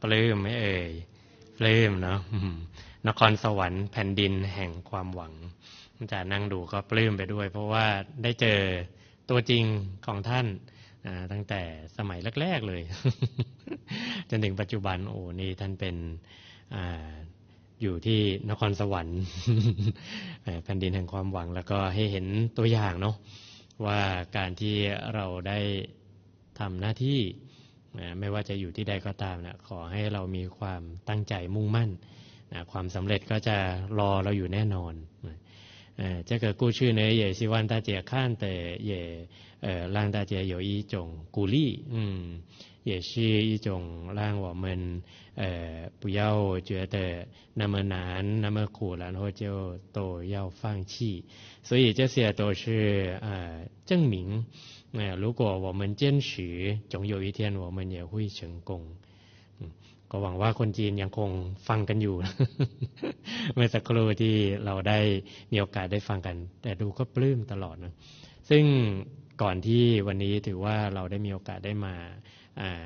ปลื้มไหมเอ่ยปลื้มเนาะนครสวรรค์แผ่นดินแห่งความหวังจะนั่งดูก็ปลื้มไปด้วยเพราะว่าได้เจอตัวจริงของท่านตั้งแต่สมัยแรกๆเลย จนถึงปัจจุบันโอ้นี่ท่านเป็นอยู่ที่นครสวรรค์ แผ่นดินแห่งความหวังแล้วก็ให้เห็นตัวอย่างเนาะว่าการที่เราได้ทำหน้าที่ไม่ว่าจะอยู่ที่ใดก็ตามนะขอให้เรามีความตั้งใจมุ่งมั่นความสำเร็จก็จะรอเราอยู่แน่นอน这个故事呢也希望大家看的也让大家有一种鼓励也是一种让我们不要觉得那么难那么苦然后就都要放弃所以这些都是证明如果我们坚持总有一天我们也会成功ก็หวังว่าคนจีนยังคงฟังกันอยู่ เมื่อสักครู่ที่เราได้มีโอกาสได้ฟังกันแต่ดูก็ปลื้มตลอดนะซึ่งก่อนที่วันนี้ถือว่าเราได้มีโอกาสได้มา